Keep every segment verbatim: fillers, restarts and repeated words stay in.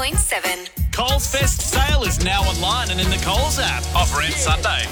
point seven. Coles Fest sale is now online and in the Coles app. Offer ends Sunday.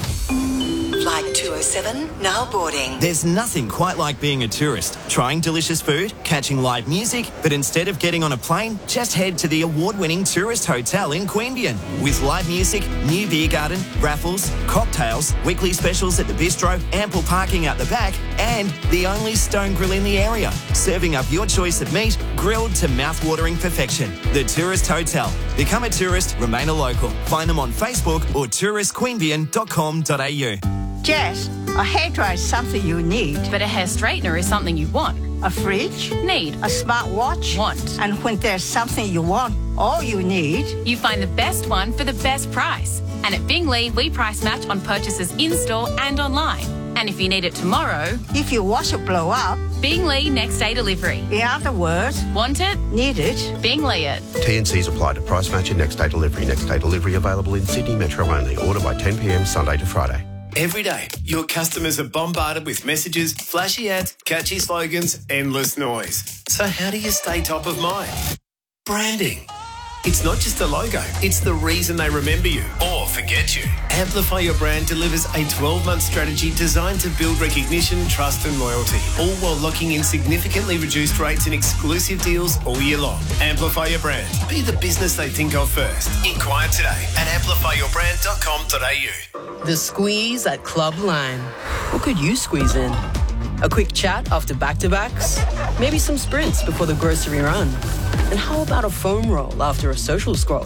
Flight two oh seven, now boarding. There's nothing quite like being a tourist. Trying delicious food, catching live music, but instead of getting on a plane, just head to the award-winning tourist hotel in Queanbeyan. With live music, new beer garden, raffles, cocktails, weekly specials at the bistro, ample parking out the back, and the only stone grill in the area. Serving up your choice of meat, grilled to mouth-watering perfection. The Tourist Hotel. Become a tourist, remain a local. Find them on Facebook or tourist queanbeyan dot com dot a u. Jess, a hairdryer is something you need. But a hair straightener is something you want. A fridge? Need. A smartwatch? Want. And when there's something you want, all you need... You find the best one for the best price. And at Bingley, we price match on purchases in-store and online. And if you need it tomorrow... If your washer blow up... Bingley next day delivery. In other words... Want it? Need it? Bingley it. T and C's apply to price match and next day delivery. Next day delivery available in Sydney Metro only. Order by ten p m Sunday to Friday. Every day, your customers are bombarded with messages, flashy ads, catchy slogans, endless noise. So how do you stay top of mind? Branding. It's not just a logo, it's the reason they remember you or forget you. Amplify Your Brand delivers a twelve-month strategy designed to build recognition, trust and loyalty, all while locking in significantly reduced rates and exclusive deals all year long. Amplify Your Brand. Be the business they think of first. Inquire today at amplify your brand dot com dot a u. The squeeze at Club Lime. What could you squeeze in? A quick chat after back-to-backs? Maybe some sprints before the grocery run? And how about a foam roll after a social scroll?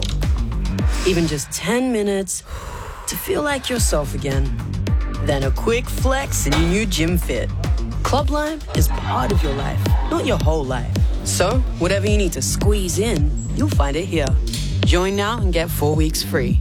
Even just ten minutes to feel like yourself again. Then a quick flex in your new gym fit. Club Lime is part of your life, not your whole life. So, whatever you need to squeeze in, you'll find it here. Join now and get four weeks free.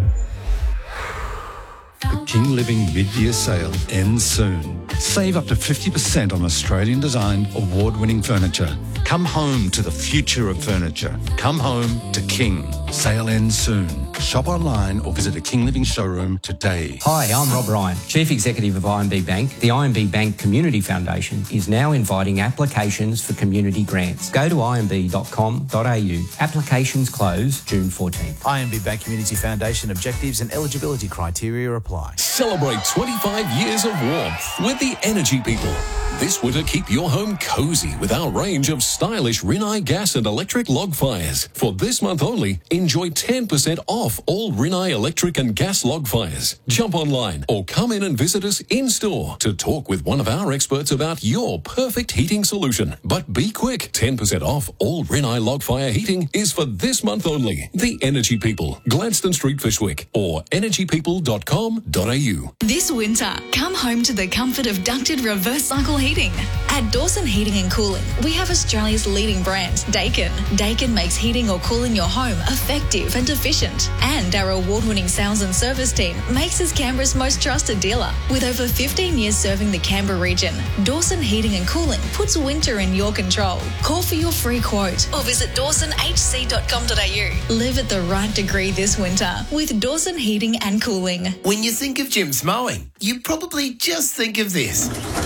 The King Living mid-year sale ends soon. Save up to fifty percent on Australian-designed, award-winning furniture. Come home to the future of furniture. Come home to King. Sale ends soon. Shop online or visit a King Living showroom today. Hi, I'm Rob Ryan, Chief Executive of I M B Bank. The I M B Bank Community Foundation is now inviting applications for community grants. Go to i m b dot com dot a u. Applications close June fourteenth. I M B Bank Community Foundation objectives and eligibility criteria apply. Celebrate twenty-five years of warmth with the Energy People. This winter, keep your home cozy with our range of stylish Rinnai gas and electric log fires. For this month only, enjoy ten percent off all Rinnai electric and gas log fires. Jump online or come in and visit us in-store to talk with one of our experts about your perfect heating solution. But be quick, ten percent off all Rinnai log fire heating is for this month only. The Energy People, Gladstone Street, Fishwick, or energy people dot com dot a u. This winter, come home to the comfort of ducted reverse cycle heating. At Dawson Heating and Cooling, we have Australia's leading brand, Daikin. Daikin makes heating or cooling your home effective and efficient. And our award-winning sales and service team makes us Canberra's most trusted dealer. With over fifteen years serving the Canberra region, Dawson Heating and Cooling puts winter in your control. Call for your free quote or visit dawson h c dot com dot a u. Live at the right degree this winter with Dawson Heating and Cooling. When you think of Jim's Mowing, you probably just think of this.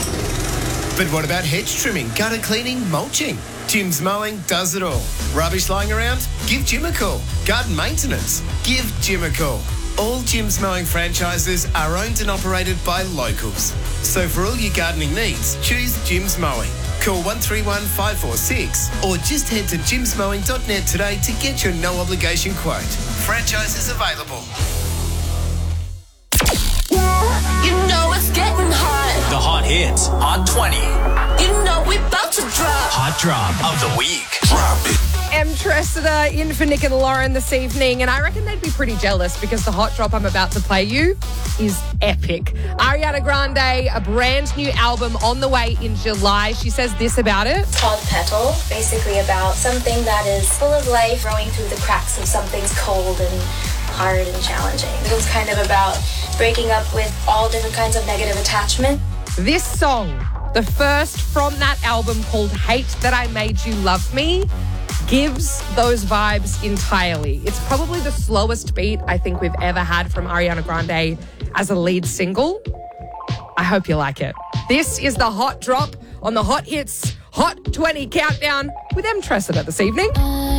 But what about hedge trimming, gutter cleaning, mulching? Jim's Mowing does it all. Rubbish lying around? Give Jim a call. Garden maintenance? Give Jim a call. All Jim's Mowing franchises are owned and operated by locals. So for all your gardening needs, choose Jim's Mowing. Call one three one five four six or just head to jims mowing dot net today to get your no obligation quote. Franchises available. You know it's getting hot. The hot hits, Hot twenty. You know we about to drop. Hot drop of the week. Drop it. Em Tressida in for Nick and Lauren this evening, and I reckon they'd be pretty jealous because the hot drop I'm about to play you is epic. Ariana Grande, a brand new album on the way in July. She says this about it. It's called Petal, basically about something that is full of life, growing through the cracks of something's cold and hard and challenging. It was kind of about breaking up with all different kinds of negative attachment. This song, the first from that album called Hate That I Made You Love Me, gives those vibes entirely. It's probably the slowest beat I think we've ever had from Ariana Grande as a lead single. I hope you like it. This is the hot drop on the Hot Hits Hot twenty Countdown with Em Tressida this evening.